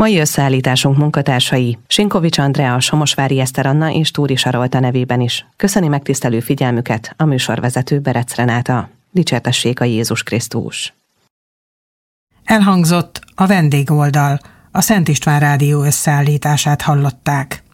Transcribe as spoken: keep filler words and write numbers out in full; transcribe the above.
Mai összeállításunk munkatársai Sinkovics Andrea, Somosvári Eszter Anna és Túri Sarolta nevében is köszöni megtisztelő figyelmüket a műsorvezető Berec Renáta. Dicsértessék a Jézus Krisztus! Elhangzott a vendégoldal, a Szent István Rádió összeállítását hallották.